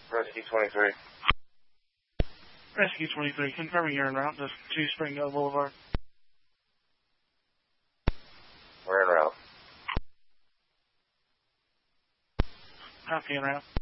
Rescue 23. Rescue 23, confirming you're en route to 2 Springdale Boulevard. We're en route. Copy en route.